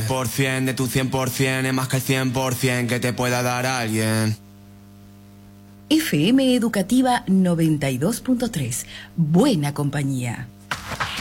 100% de tu 100% es más que el 100% que te pueda dar alguien. FM Educativa 92.3. Buena compañía.